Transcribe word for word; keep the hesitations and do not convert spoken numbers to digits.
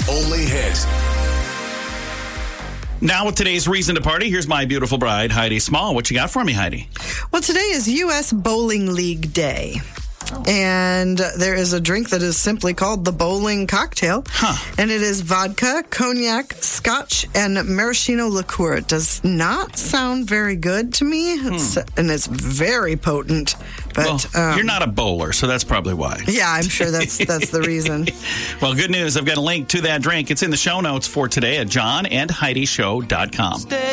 only hit. Now with today's reason to party, here's my beautiful bride, Heidi Small. What you got for me, Heidi? Well, today is U S Bowling League Day. And there is a drink that is simply called the bowling cocktail. Huh. And it is vodka, cognac, scotch, and maraschino liqueur. It does not sound very good to me. It's, hmm. And it's very potent. But well, um, you're not a bowler, so that's probably why. Yeah, I'm sure that's that's the reason. Well, good news. I've got a link to that drink. It's in the show notes for today at john and heidi show dot com.